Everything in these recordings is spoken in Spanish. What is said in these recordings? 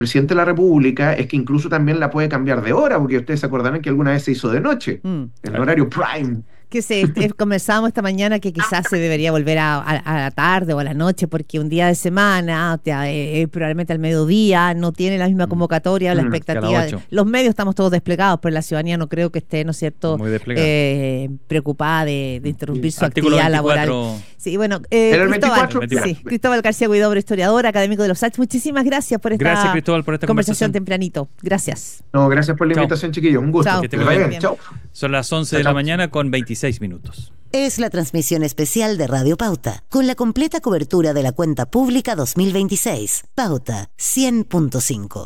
presidente de la República es que incluso también la puede cambiar de hora, porque ustedes se acordarán que alguna vez se hizo de noche, en el horario prime. Que conversábamos esta mañana que quizás se debería volver a la tarde o a la noche, porque un día de semana, probablemente al mediodía, no tiene la misma convocatoria o la expectativa. Los medios estamos todos desplegados, pero la ciudadanía no creo que esté, ¿no es cierto?, preocupada de interrumpir su actividad laboral. Sí, bueno, Cristóbal García Huidobro, historiador, académico de los H. Muchísimas gracias por esta, conversación tempranito. Gracias. No, gracias por la invitación, chiquillos. Un gusto. Chao. Que te vaya bien. Chao. Son las 11 de la mañana con 26 minutos. Es la transmisión especial de Radio Pauta, con la completa cobertura de la cuenta pública 2026. Pauta 100.5.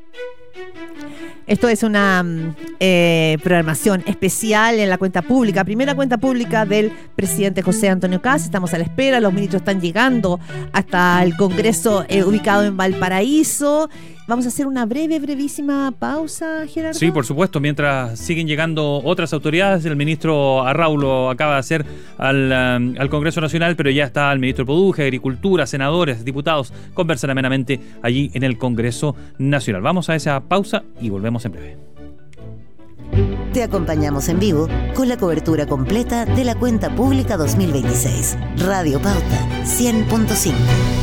Esto es una programación especial en la cuenta pública, primera cuenta pública del presidente José Antonio Kast. Estamos a la espera, los ministros están llegando hasta el Congreso ubicado en Valparaíso. Vamos a hacer una brevísima pausa, Gerardo. Sí, por supuesto, mientras siguen llegando otras autoridades. El ministro Arrau lo acaba de hacer al Congreso Nacional, pero ya está el ministro Produje, Agricultura, senadores, diputados, conversan amenamente allí en el Congreso Nacional. Vamos a esa pausa y volvemos en breve. Te acompañamos en vivo con la cobertura completa de la cuenta pública 2026. Radio Pauta 100.5.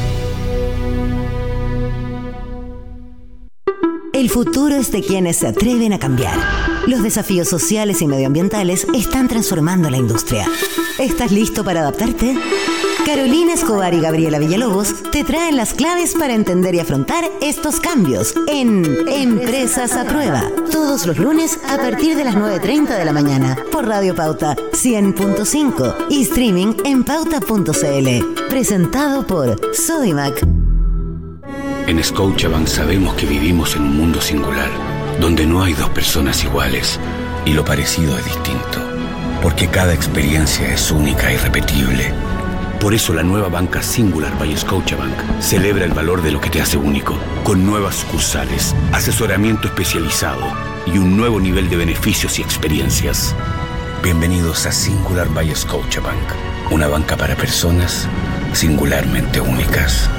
El futuro es de quienes se atreven a cambiar. Los desafíos sociales y medioambientales están transformando la industria. ¿Estás listo para adaptarte? Carolina Escobar y Gabriela Villalobos te traen las claves para entender y afrontar estos cambios en Empresas a Prueba. Todos los lunes a partir de las 9:30 de la mañana por Radio Pauta 100.5 y streaming en pauta.cl. Presentado por Sodimac. En Scotiabank sabemos que vivimos en un mundo singular, donde no hay dos personas iguales y lo parecido es distinto, porque cada experiencia es única e irrepetible. Por eso la nueva banca Singular by Scotiabank celebra el valor de lo que te hace único, con nuevas sucursales, asesoramiento especializado y un nuevo nivel de beneficios y experiencias. Bienvenidos a Singular by Scotiabank, una banca para personas singularmente únicas.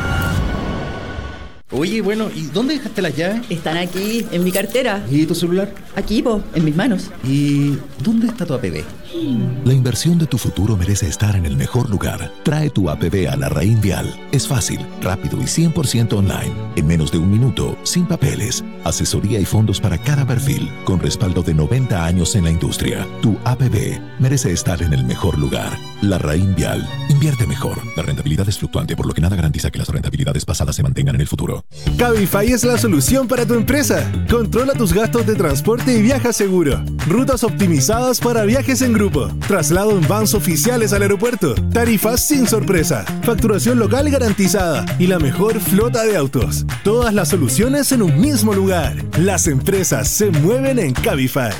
Oye, bueno, ¿y dónde dejaste las llaves? Están aquí, en mi cartera. ¿Y tu celular? Aquí, en mis manos. ¿Y dónde está tu APB? La inversión de tu futuro merece estar en el mejor lugar. Trae tu APB a Larraín Vial. Es fácil, rápido y 100% online. En menos de un minuto, sin papeles. Asesoría y fondos para cada perfil, con respaldo de 90 años en la industria. Tu APB merece estar en el mejor lugar. Larraín Vial. Invierte mejor. La rentabilidad es fluctuante, por lo que nada garantiza que las rentabilidades pasadas se mantengan en el futuro. Cabify es la solución para tu empresa. Controla tus gastos de transporte y viaja seguro. Rutas optimizadas para viajes en grupo. Traslado en vans oficiales al aeropuerto. Tarifas sin sorpresa. Facturación local garantizada. Y la mejor flota de autos. Todas las soluciones en un mismo lugar. Las empresas se mueven en Cabify.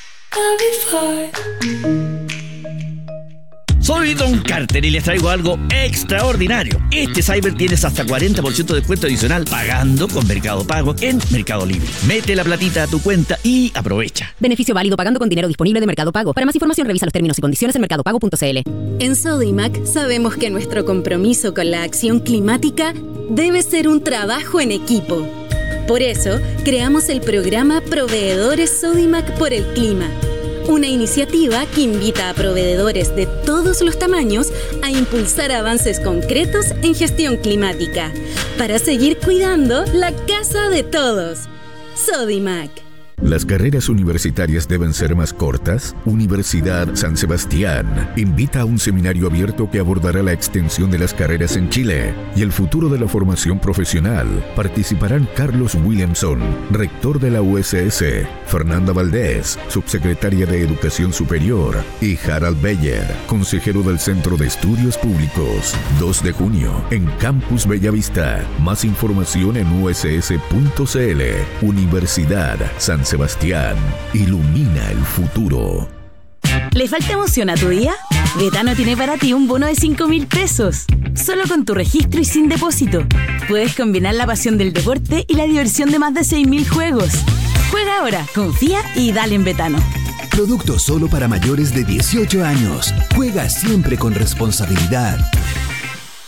Soy Don Carter y les traigo algo extraordinario. Este Cyber tienes hasta 40% de descuento adicional pagando con Mercado Pago en Mercado Libre. Mete la platita a tu cuenta y aprovecha. Beneficio válido pagando con dinero disponible de Mercado Pago. Para más información revisa los términos y condiciones en mercadopago.cl. En Sodimac sabemos que nuestro compromiso con la acción climática debe ser un trabajo en equipo. Por eso, creamos el programa Proveedores Sodimac por el Clima. Una iniciativa que invita a proveedores de todos los tamaños a impulsar avances concretos en gestión climática para seguir cuidando la casa de todos. Sodimac. ¿Las carreras universitarias deben ser más cortas? Universidad San Sebastián invita a un seminario abierto que abordará la extensión de las carreras en Chile y el futuro de la formación profesional. Participarán Carlos Williamson, rector de la USS, Fernanda Valdés, subsecretaria de Educación Superior, y Harald Beyer, consejero del Centro de Estudios Públicos. 2 de junio, en Campus Bellavista. Más información en uss.cl. Universidad San Sebastián. Ilumina el futuro. ¿Le falta emoción a tu día? Betano tiene para ti un bono de 5.000 pesos. Solo con tu registro y sin depósito. Puedes combinar la pasión del deporte y la diversión de más de 6.000 juegos. Juega ahora, confía y dale en Betano. Producto solo para mayores de 18 años. Juega siempre con responsabilidad.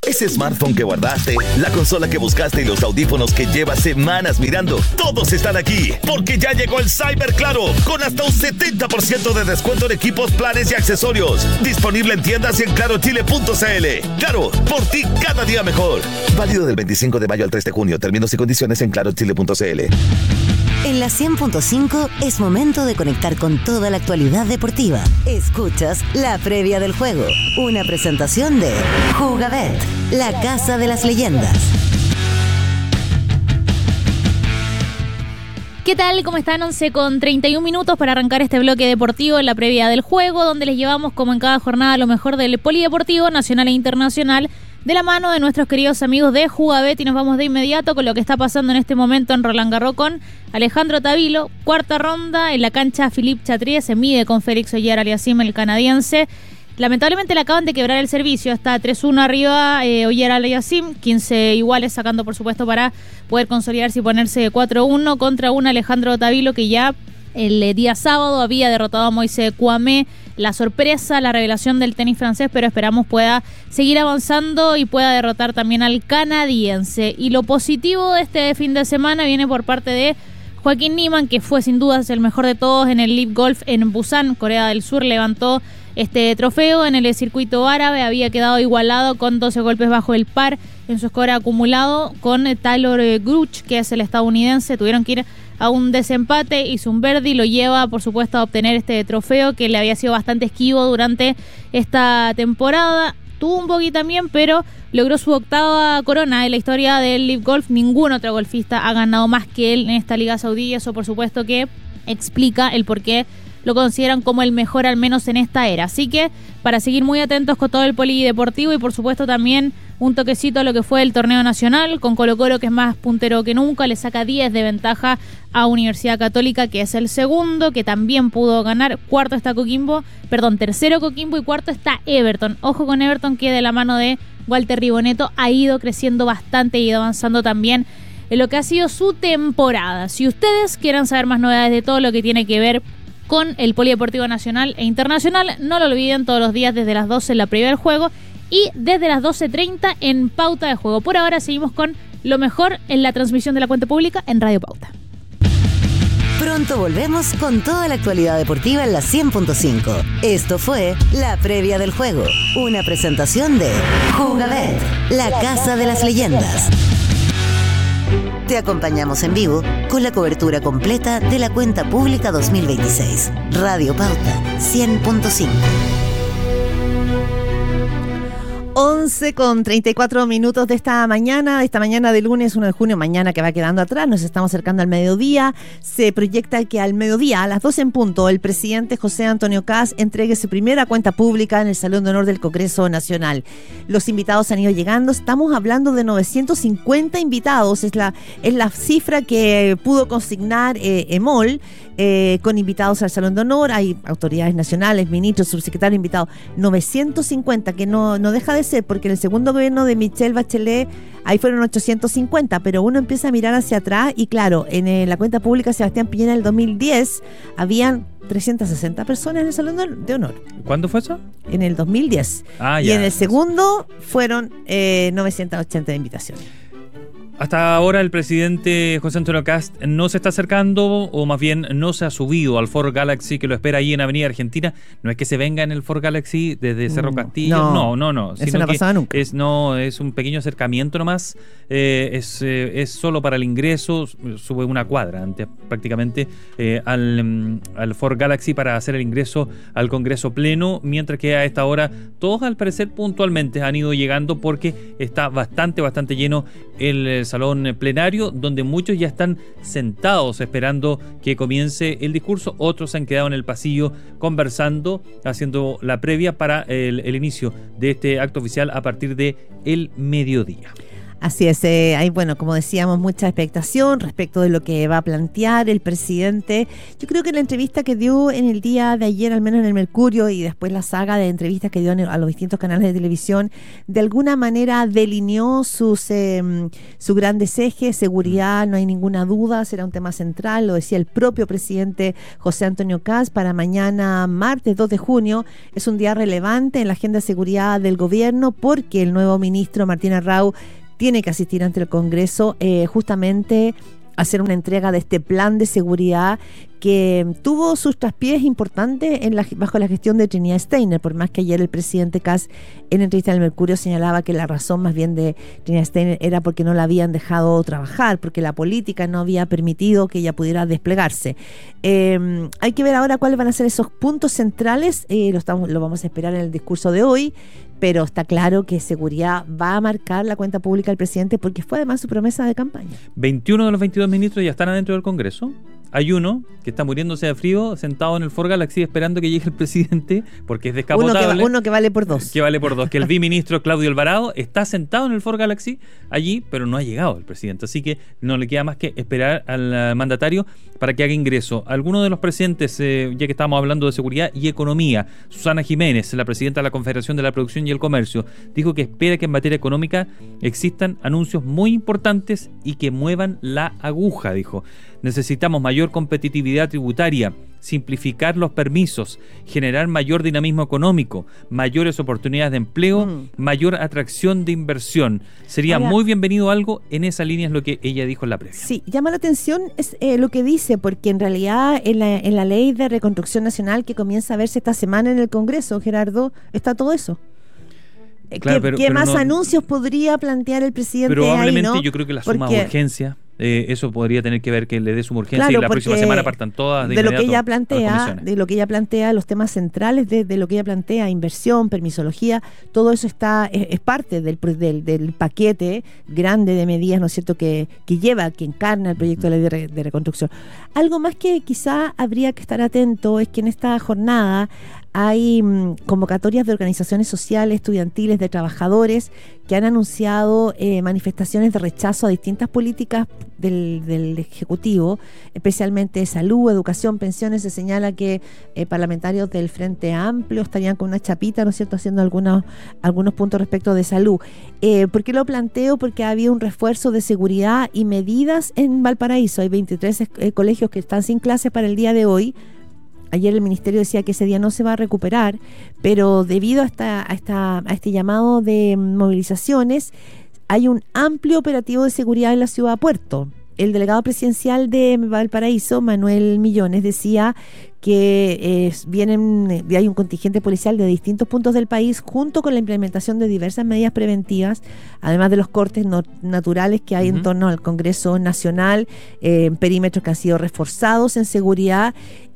Ese smartphone que guardaste, la consola que buscaste y los audífonos que llevas semanas mirando, todos están aquí, porque ya llegó el Cyber Claro, con hasta un 70% de descuento en equipos, planes y accesorios. Disponible en tiendas y en clarochile.cl. Claro, por ti cada día mejor. Válido del 25 de mayo al 3 de junio. Términos y condiciones en clarochile.cl. En la 100.5 es momento de conectar con toda la actualidad deportiva. Escuchas la previa del juego, una presentación de Jugabet, la casa de las leyendas. ¿Qué tal? ¿Cómo están? 11:31 para arrancar este bloque deportivo en la previa del juego, donde les llevamos como en cada jornada lo mejor del polideportivo nacional e internacional, de la mano de nuestros queridos amigos de Jugabet, y nos vamos de inmediato con lo que está pasando en este momento en Roland Garros con Alejandro Tavilo, cuarta ronda en la cancha Philippe Chatrier, se mide con Félix Auger-Aliassime, el canadiense. Lamentablemente le acaban de quebrar el servicio, está 3-1 arriba Auger-Aliassime, 15 iguales, sacando por supuesto para poder consolidarse y ponerse 4-1 contra un Alejandro Tavilo que ya el día sábado había derrotado a Moise Kouamé. La sorpresa, la revelación del tenis francés, pero esperamos pueda seguir avanzando y pueda derrotar también al canadiense. Y lo positivo de este fin de semana viene por parte de Joaquín Niemann, que fue sin dudas el mejor de todos en el LIV Golf en Busan, Corea del Sur. Levantó este trofeo en el circuito árabe, había quedado igualado con 12 golpes bajo el par en su score acumulado con Taylor Gruch, que es el estadounidense. Tuvieron que ir a un desempate, hizo un birdie, lo lleva por supuesto a obtener este trofeo que le había sido bastante esquivo durante esta temporada. Tuvo un bogey también, pero logró su octava corona en la historia del LIV Golf. Ningún otro golfista ha ganado más que él en esta liga saudí, y eso por supuesto que explica el por qué lo consideran como el mejor, al menos en esta era. Así que para seguir muy atentos con todo el polideportivo, y por supuesto también un toquecito a lo que fue el torneo nacional con Colo-Colo, que es más puntero que nunca, le saca 10 de ventaja a Universidad Católica, que es el segundo, que también pudo ganar. Cuarto está tercero Coquimbo, y cuarto está Everton. Ojo con Everton, que de la mano de Walter Ribonetto ha ido creciendo bastante y ha ido avanzando también en lo que ha sido su temporada. Si ustedes quieren saber más novedades de todo lo que tiene que ver con el polideportivo nacional e internacional, no lo olviden, todos los días desde las 12 en la previa del juego y desde las 12:30 en Pauta de Juego. Por ahora seguimos con lo mejor en la transmisión de la cuenta pública en Radio Pauta. Pronto volvemos con toda la actualidad deportiva en la 100.5. Esto fue la previa del juego, una presentación de Jugabet, la casa de las leyendas. Te acompañamos en vivo con la cobertura completa de la cuenta pública 2026. Radio Pauta 100.5. 11:34 de esta mañana de lunes 1 de junio, mañana que va quedando atrás, nos estamos acercando al mediodía. Se proyecta que al mediodía, a las 12 en punto, el presidente José Antonio Kast entregue su primera cuenta pública en el Salón de Honor del Congreso Nacional. Los invitados han ido llegando, estamos hablando de 950 invitados, es la cifra que pudo consignar EMOL, con invitados al Salón de Honor. Hay autoridades nacionales, ministros, subsecretarios invitados, 950, que no deja de ser, porque en el segundo gobierno de Michelle Bachelet ahí fueron 850, pero uno empieza a mirar hacia atrás y claro, en la cuenta pública Sebastián Piñera en el 2010 habían 360 personas en el Salón de Honor. ¿Cuándo fue eso? En el 2010. Y en el segundo fueron 980 invitaciones. Hasta ahora el presidente José Antonio Kast no se está acercando, o más bien no se ha subido al Ford Galaxy, que lo espera ahí en Avenida Argentina. No es que se venga en el Ford Galaxy desde Cerro Castillo, no. Eso no ha pasado nunca. Es un pequeño acercamiento nomás, es solo para el ingreso, sube una cuadra antes prácticamente al Ford Galaxy para hacer el ingreso al Congreso Pleno, mientras que a esta hora todos al parecer puntualmente han ido llegando porque está bastante lleno el salón plenario, donde muchos ya están sentados esperando que comience el discurso. Otros se han quedado en el pasillo conversando, haciendo la previa para el inicio de este acto oficial a partir de el mediodía. Así es, hay, bueno, como decíamos, mucha expectación respecto de lo que va a plantear el presidente. Yo creo que la entrevista que dio en el día de ayer, al menos en el Mercurio, y después la saga de entrevistas que dio a los distintos canales de televisión, de alguna manera delineó su grandes ejes. Seguridad, no hay ninguna duda, será un tema central, lo decía el propio presidente José Antonio Kast. Para mañana, martes 2 de junio, es un día relevante en la agenda de seguridad del gobierno, porque el nuevo ministro Martín Arrau tiene que asistir ante el Congreso justamente a hacer una entrega de este plan de seguridad que tuvo sus traspiés importantes bajo la gestión de Trinidad Steiner, por más que ayer el presidente Kast en entrevista en el Mercurio señalaba que la razón más bien de Trinidad Steiner era porque no la habían dejado trabajar, porque la política no había permitido que ella pudiera desplegarse. Hay que ver ahora cuáles van a ser esos puntos centrales, lo vamos a esperar en el discurso de hoy, pero está claro que seguridad va a marcar la cuenta pública del presidente, porque fue además su promesa de campaña. 21 de los 22 ministros ya están adentro del Congreso. Hay uno que está muriéndose de frío sentado en el Ford Galaxy esperando que llegue el presidente, porque es descapotable. Uno que vale por dos. Que vale por dos. Que el viceministro Claudio Alvarado está sentado en el Ford Galaxy allí, pero no ha llegado el presidente. Así que no le queda más que esperar al mandatario para que haga ingreso. Algunos de los presentes, ya que estábamos hablando de seguridad y economía, Susana Jiménez, la presidenta de la Confederación de la Producción y el Comercio, dijo que espera que en materia económica existan anuncios muy importantes y que muevan la aguja, dijo. Necesitamos mayor competitividad tributaria, simplificar los permisos, generar mayor dinamismo económico, mayores oportunidades de empleo, mayor atracción de inversión. Sería muy bienvenido algo en esa línea, es lo que ella dijo en la previa. Sí, llama la atención es lo que dice, porque en realidad en la ley de reconstrucción nacional que comienza a verse esta semana en el Congreso, Gerardo, está todo eso. Claro, ¿Qué más anuncios podría plantear el presidente? Probablemente ahí, ¿no? Yo creo que la suma de urgencia, eso podría tener que ver que le dé suma urgencia, claro, y la próxima semana partan todas de lo que ella plantea, los temas centrales de lo que ella plantea, inversión, permisología, todo eso es parte del paquete grande de medidas, ¿no es cierto?, que encarna el proyecto de ley de reconstrucción. Algo más que quizá habría que estar atento es que en esta jornada hay convocatorias de organizaciones sociales, estudiantiles, de trabajadores que han anunciado manifestaciones de rechazo a distintas políticas del Ejecutivo, especialmente salud, educación, pensiones. Se señala que parlamentarios del Frente Amplio estarían con una chapita, ¿no es cierto?, haciendo algunos puntos respecto de salud. ¿Por qué lo planteo? Porque ha habido un refuerzo de seguridad y medidas en Valparaíso. Hay 23 colegios que están sin clases para el día de hoy. Ayer el ministerio decía que ese día no se va a recuperar, pero debido a este llamado de movilizaciones, hay un amplio operativo de seguridad en la ciudad de Puerto. El delegado presidencial de Valparaíso, Manuel Millones, decía que hay un contingente policial de distintos puntos del país, junto con la implementación de diversas medidas preventivas, además de los cortes naturales que hay en torno al Congreso Nacional, perímetros que han sido reforzados en seguridad,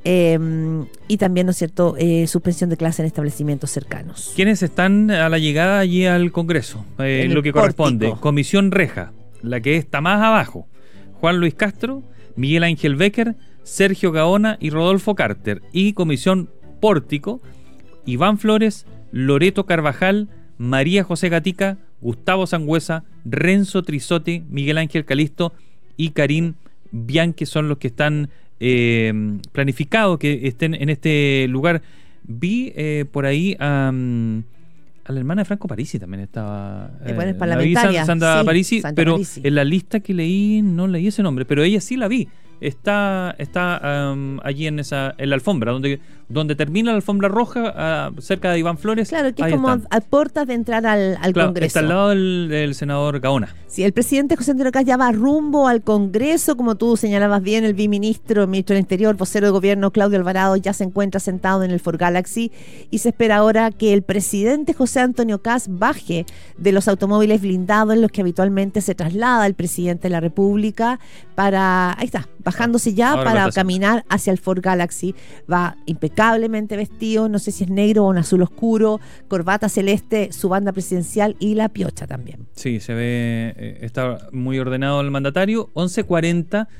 y también, ¿no es cierto?, suspensión de clases en establecimientos cercanos. ¿Quiénes están a la llegada allí al Congreso? Lo que corresponde. Pórtico. Comisión Reja, la que está más abajo. Juan Luis Castro, Miguel Ángel Becker, Sergio Gaona y Rodolfo Carter. Y Comisión Pórtico, Iván Flores, Loreto Carvajal, María José Gatica, Gustavo Sangüesa, Renzo Trizotti, Miguel Ángel Calisto y Karim Bianchi son los que están planificados que estén en este lugar. Vi por ahí a la hermana de Franco Parisi también estaba. Bueno, es parlamentaria. Sandra Parisi, pero Parisi. En la lista que leí no leí ese nombre, pero ella sí la vi. Está allí en la alfombra, donde termina la alfombra roja, cerca de Iván Flores. Claro, que es como a puertas de entrar al Congreso. Está al lado del senador Gaona. Sí, el presidente José Antonio Kast ya va rumbo al Congreso, como tú señalabas bien. El ministro del Interior, vocero de gobierno, Claudio Alvarado, ya se encuentra sentado en el Ford Galaxy, y se espera ahora que el presidente José Antonio Kast baje de los automóviles blindados en los que habitualmente se traslada el presidente de la República bajándose ya ahora para caminar hacia el Ford Galaxy. Va impecablemente vestido, no sé si es negro o un azul oscuro, corbata celeste, su banda presidencial y la piocha también. Sí, se ve, está muy ordenado el mandatario. 11:40,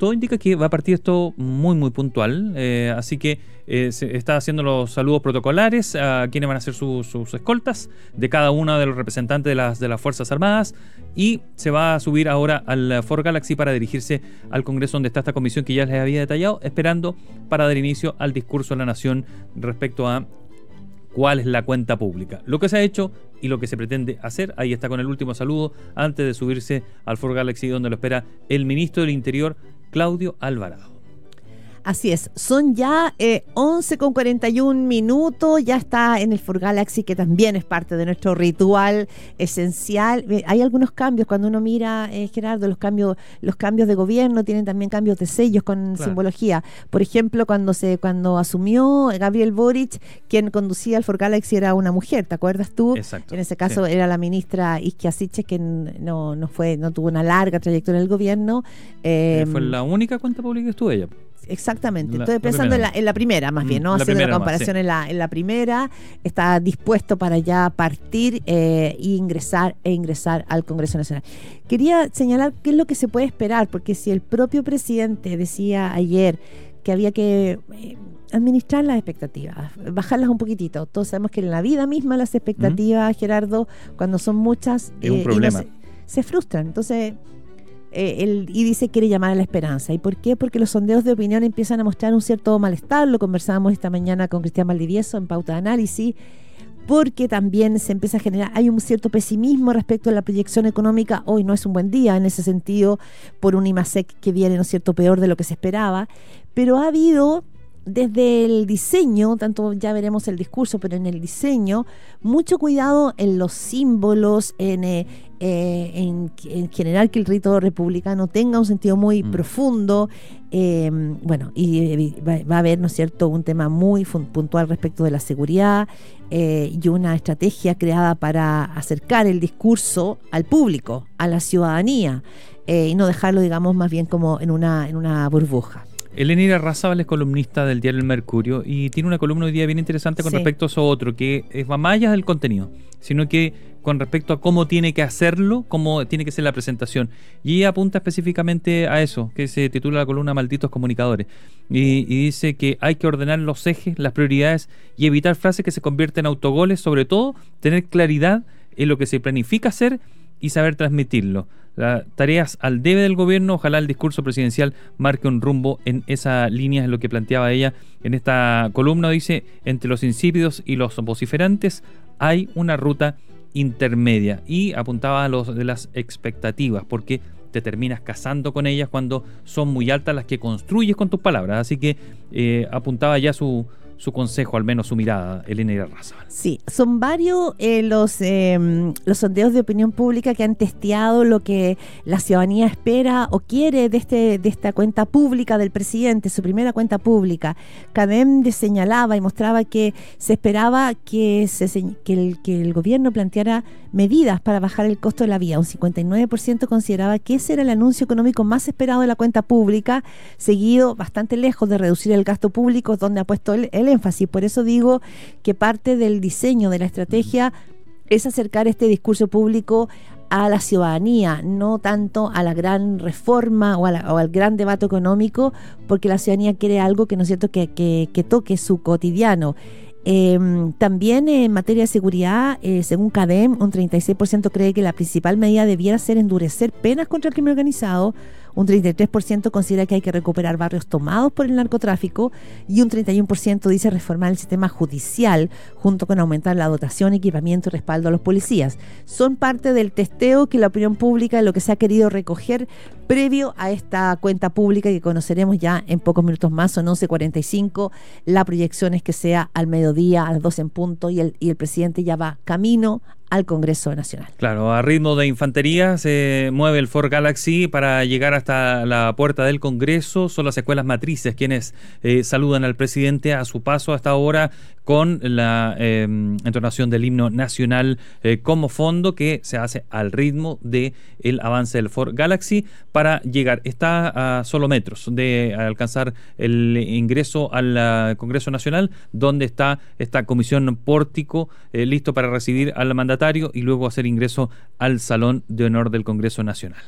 todo indica que va a partir esto muy, muy puntual, así que se está haciendo los saludos protocolares a quienes van a hacer sus escoltas de cada uno de los representantes de las Fuerzas Armadas, y se va a subir ahora al Ford Galaxy para dirigirse al Congreso, donde está esta comisión que ya les había detallado, esperando para dar inicio al discurso a la nación respecto a cuál es la cuenta pública, lo que se ha hecho y lo que se pretende hacer. Ahí está con el último saludo antes de subirse al Ford Galaxy, donde lo espera el ministro del Interior, Claudio Alvarado. Así es, son ya 11:41, ya está en el Ford Galaxy, que también es parte de nuestro ritual esencial. Hay algunos cambios cuando uno mira, Gerardo, los cambios de gobierno tienen también cambios de sellos con simbología. Por ejemplo, cuando asumió Gabriel Boric, quien conducía el Ford Galaxy era una mujer, ¿te acuerdas tú? Exacto. En ese caso era la ministra Isquia Siches, que no tuvo una larga trayectoria en el gobierno. Fue la única cuenta pública que estuvo ella. Exactamente, estoy pensando en la primera, más bien, ¿no? Haciendo la comparación en la primera, está dispuesto para ya partir e ingresar al Congreso Nacional. Quería señalar qué es lo que se puede esperar, porque si el propio presidente decía ayer que había que administrar las expectativas, bajarlas un poquitito. Todos sabemos que en la vida misma las expectativas, Gerardo, cuando son muchas, es un problema. Se frustran. Entonces, y dice que quiere llamar a la esperanza. ¿Y por qué? Porque los sondeos de opinión empiezan a mostrar un cierto malestar. Lo conversábamos esta mañana con Cristian Valdivieso en Pauta de Análisis, porque también se empieza a generar, hay un cierto pesimismo respecto a la proyección económica. Hoy no es un buen día en ese sentido, por un IMASEC que viene, ¿no es cierto?, peor de lo que se esperaba, pero ha habido desde el diseño, tanto ya veremos el discurso, pero en el diseño, mucho cuidado en los símbolos, en general que el rito republicano tenga un sentido muy profundo. Bueno, y va a haber, ¿no es cierto?, un tema muy puntual respecto de la seguridad y una estrategia creada para acercar el discurso al público, a la ciudadanía, y no dejarlo, digamos, más bien como en una burbuja. Elenira Razabal es columnista del diario El Mercurio y tiene una columna hoy día bien interesante con respecto a eso otro, que va más allá del contenido, sino que con respecto a cómo tiene que hacerlo, cómo tiene que ser la presentación. Y ella apunta específicamente a eso, que se titula la columna Malditos Comunicadores. Y dice que hay que ordenar los ejes, las prioridades y evitar frases que se convierten en autogoles, sobre todo tener claridad en lo que se planifica hacer y saber transmitirlo. Las tareas al debe del gobierno, ojalá el discurso presidencial marque un rumbo en esa línea, es lo que planteaba ella en esta columna. Dice, entre los insípidos y los vociferantes hay una ruta intermedia, y apuntaba a los de las expectativas, porque te terminas casando con ellas cuando son muy altas las que construyes con tus palabras. Así que apuntaba ya su consejo, al menos su mirada, Elena Razabal. Sí, son varios los sondeos de opinión pública que han testeado lo que la ciudadanía espera o quiere de esta cuenta pública del presidente, su primera cuenta pública. CADEM señalaba y mostraba que se esperaba que el gobierno planteara medidas para bajar el costo de la vida. Un 59% consideraba que ese era el anuncio económico más esperado de la cuenta pública, seguido bastante lejos de reducir el gasto público, donde ha puesto el énfasis. Por eso digo que parte del diseño de la estrategia es acercar este discurso público a la ciudadanía, no tanto a la gran reforma o al gran debate económico, porque la ciudadanía quiere algo que, ¿no es cierto?, que toque su cotidiano. También en materia de seguridad, según CADEM, un 36% cree que la principal medida debiera ser endurecer penas contra el crimen organizado, un 33% considera que hay que recuperar barrios tomados por el narcotráfico y un 31% dice reformar el sistema judicial junto con aumentar la dotación, equipamiento y respaldo a los policías. Son parte del testeo que la opinión pública, de lo que se ha querido recoger previo a esta cuenta pública que conoceremos ya en pocos minutos más. Son 11:45, la proyección es que sea al mediodía, a las 12 en punto, y el presidente ya va camino al Congreso Nacional. Claro, a ritmo de infantería se mueve el Ford Galaxy para llegar hasta la puerta del Congreso. Son las escuelas matrices quienes saludan al presidente a su paso hasta ahora con la entonación del himno nacional como fondo, que se hace al ritmo del avance del Ford Galaxy para llegar. Está a solo metros de alcanzar el ingreso al Congreso Nacional, donde está esta comisión pórtico listo para recibir al mandatario y luego hacer ingreso al Salón de Honor del Congreso Nacional.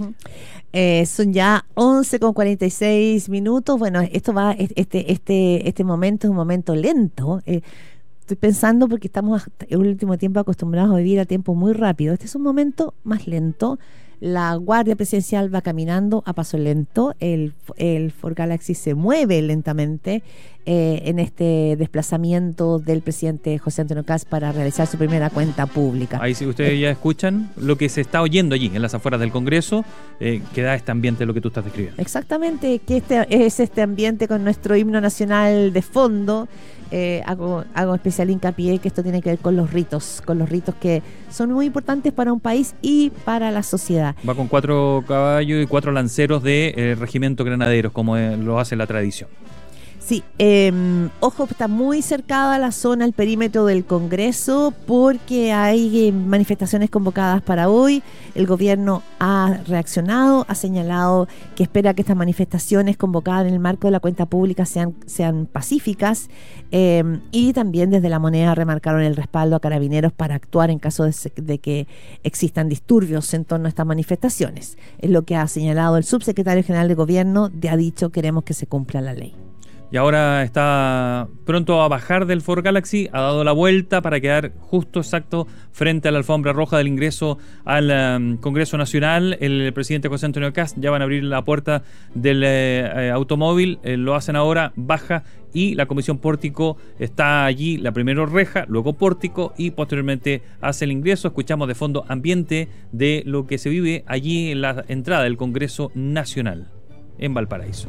Son ya 11:46 minutos. Bueno, esto va, este momento es un momento lento. Estoy pensando porque estamos en el último tiempo acostumbrados a vivir a tiempo muy rápido. Este es un momento más lento. La Guardia Presidencial va caminando a paso lento. El Ford Galaxy se mueve lentamente en este desplazamiento del presidente José Antonio Kast para realizar su primera cuenta pública. Ahí sí, ustedes ya escuchan lo que se está oyendo allí, en las afueras del Congreso, que da este ambiente de lo que tú estás describiendo. Exactamente, que es este ambiente con nuestro himno nacional de fondo. Hago especial hincapié que esto tiene que ver con los ritos que son muy importantes para un país y para la sociedad. Va con 4 caballos y 4 lanceros de regimiento granaderos, como lo hace la tradición. Sí, ojo, está muy cercada la zona, el perímetro del Congreso, porque hay manifestaciones convocadas para hoy. El gobierno ha reaccionado, ha señalado que espera que estas manifestaciones convocadas en el marco de la cuenta pública sean pacíficas, y también desde La Moneda remarcaron el respaldo a Carabineros para actuar en caso de que existan disturbios en torno a estas manifestaciones. Es lo que ha señalado el subsecretario general de Gobierno, ha dicho: queremos que se cumpla la ley. Y ahora está pronto a bajar del Ford Galaxy, ha dado la vuelta para quedar justo exacto frente a la alfombra roja del ingreso al Congreso Nacional. El presidente José Antonio Kast, ya van a abrir la puerta del automóvil, lo hacen ahora, baja, y la comisión pórtico está allí, la primero reja, luego pórtico y posteriormente hace el ingreso. Escuchamos de fondo ambiente de lo que se vive allí en la entrada del Congreso Nacional en Valparaíso.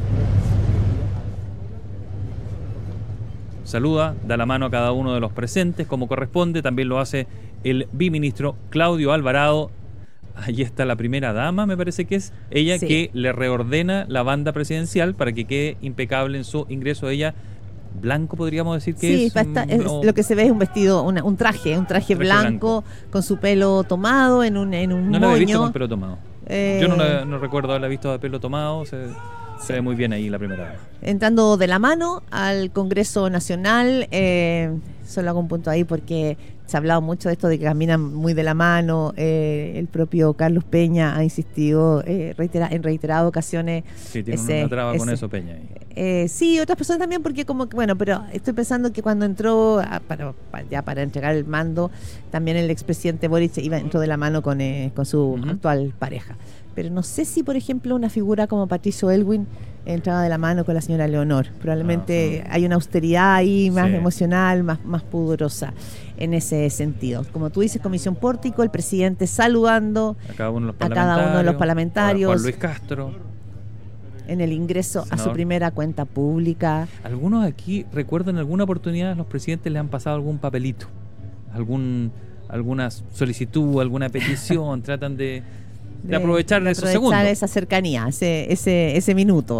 Saluda, da la mano a cada uno de los presentes como corresponde. También lo hace el biministro Claudio Alvarado. Allí está la primera dama, me parece que es ella, sí, que le reordena la banda presidencial para que quede impecable en su ingreso. Ella, blanco podríamos decir que sí, lo que se ve es un vestido, un traje blanco con su pelo tomado en un no moño. No lo he visto con pelo tomado. Yo no recuerdo haberla visto de pelo tomado. Se ve muy bien ahí la primera vez. Entrando de la mano al Congreso Nacional, solo hago un punto ahí porque se ha hablado mucho de esto de que caminan muy de la mano. El propio Carlos Peña ha insistido en reiteradas ocasiones. Sí, tiene una traba con eso, Peña. Sí, otras personas también, porque pero estoy pensando que cuando entró para entregar el mando, también el expresidente Boric entró de la mano con su actual pareja. Pero no sé si, por ejemplo, una figura como Patricio Elwin entraba de la mano con la señora Leonor. Probablemente hay una austeridad ahí más emocional, más pudorosa en ese sentido. Como tú dices, comisión pórtico, el presidente saludando a cada uno de los parlamentarios. Juan Luis Castro. En el ingreso a su primera cuenta pública. Algunos aquí, recuerdo en alguna oportunidad, los presidentes les han pasado algún papelito, alguna solicitud, alguna petición, tratan de aprovechar esos segundos. Esa cercanía, ese minuto.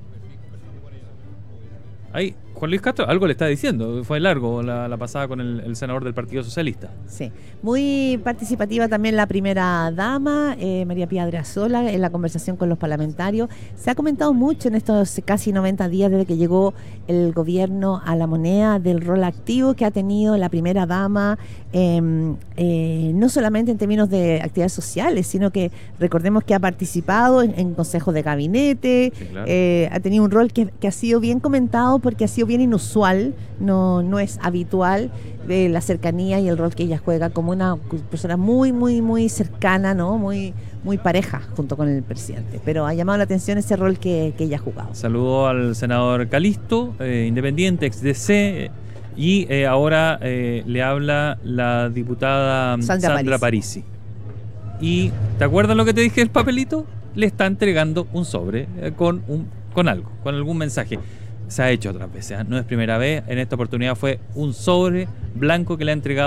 Ahí, Juan Luis Castro algo le está diciendo. Fue largo la pasada con el senador del Partido Socialista. Sí, muy participativa también la primera dama, María Pía Adriazola, en la conversación con los parlamentarios. Se ha comentado mucho en estos casi 90 días desde que llegó el gobierno a La Moneda del rol activo que ha tenido la primera dama, no solamente en términos de actividades sociales, sino que recordemos que ha participado en consejos de gabinete. Sí, claro. Ha tenido un rol que ha sido bien comentado porque ha sido bien inusual, no es habitual, la cercanía y el rol que ella juega como una persona muy, muy, muy cercana, ¿no? Muy, muy pareja junto con el presidente. Pero ha llamado la atención ese rol que ella ha jugado. Saludó al senador Calisto, independiente, ex DC, y ahora le habla la diputada Sandra Parisi. Y ¿te acuerdas lo que te dije del papelito? Le está entregando un sobre con algo, con algún mensaje. Se ha hecho otras veces, no es primera vez. En esta oportunidad fue un sobre blanco que le ha entregado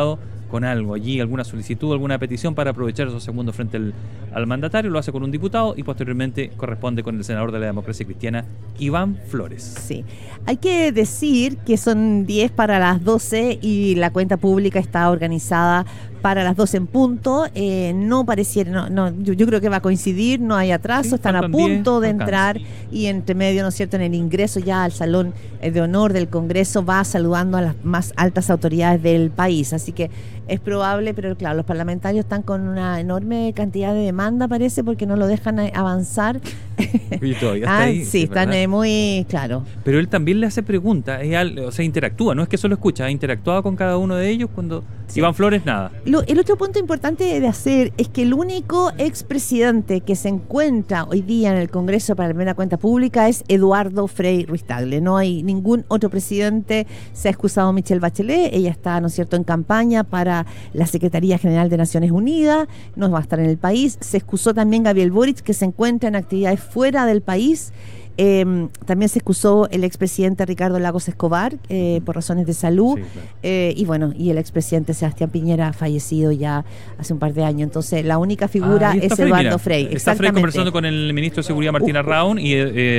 con algo allí, alguna solicitud, alguna petición para aprovechar esos segundos frente al mandatario. Lo hace con un diputado y posteriormente corresponde con el senador de la Democracia Cristiana, Iván Flores. Sí, hay que decir que son 10 para las 12 y la cuenta pública está organizada para las 12 en punto. No pareciera, yo creo que va a coincidir, no hay atraso, están a punto de entrar y entre medio, ¿no es cierto?, en el ingreso ya al Salón de Honor del Congreso va saludando a las más altas autoridades del país. Así que es probable, pero claro, los parlamentarios están con una enorme cantidad de demanda, parece, porque no lo dejan avanzar. Y todavía está ahí, sí, están muy claro. Pero él también le hace preguntas, o sea, interactúa, no es que solo escucha, ha interactuado con cada uno de ellos cuando Iván Flores nada. El otro punto importante de hacer es que el único expresidente que se encuentra hoy día en el Congreso para la primera cuenta pública es Eduardo Frei Ruiz-Tagle. No hay ningún otro presidente. Se ha excusado Michelle Bachelet, ella está, ¿no es cierto?, en campaña para la Secretaría General de Naciones Unidas, no va a estar en el país. Se excusó también Gabriel Boric, que se encuentra en actividades fuera del país. También se excusó el expresidente Ricardo Lagos Escobar por razones de salud. Sí, claro. y el expresidente Sebastián Piñera, fallecido ya hace un par de años. Entonces la única figura es Eduardo Frei. Está Frei conversando con el ministro de Seguridad Martín Arraun y